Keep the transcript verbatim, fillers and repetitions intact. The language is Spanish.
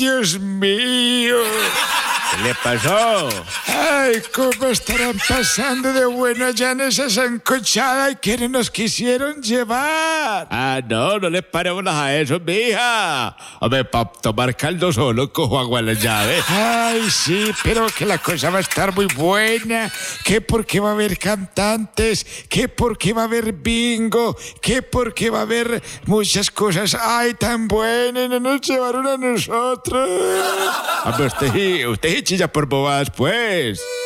Dios mío. ¿Qué le pasó? Ay, cómo estarán pasando de bueno allá en esa sancochada y que no nos quisieron llevar. Ah, no, no les paremos a eso, mija. Hombre, para tomar caldo solo cojo agua en la llave. Ay, sí, pero que la cosa va a estar muy buena. Que porque va a haber cantantes, que porque va a haber bingo, que porque va a haber muchas cosas. Ay, tan buenas, no nos llevaron a nosotros. Hombre, usted, usted chilla por bobadas, pues.